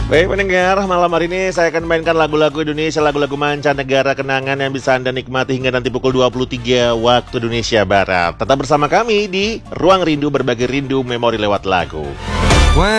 Baik pendengar, malam hari ini saya akan mainkan lagu-lagu Indonesia, lagu-lagu mancanegara kenangan yang bisa Anda nikmati hingga nanti pukul 23 waktu Indonesia Barat. Tetap bersama kami di Ruang Rindu, berbagi rindu memori lewat lagu.